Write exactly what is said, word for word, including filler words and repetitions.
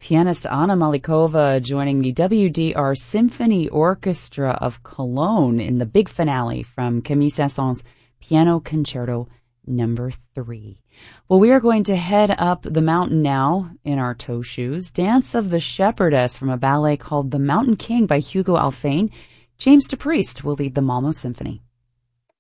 Pianist Anna Malikova joining the W D R Symphony Orchestra of Cologne in the big finale from Camille Saint-Saëns' Piano Concerto Number Three. Well, we are going to head up the mountain now in our toe shoes. Dance of the Shepherdess from a ballet called The Mountain King by Hugo Alphane. James DePriest will lead the Malmo Symphony.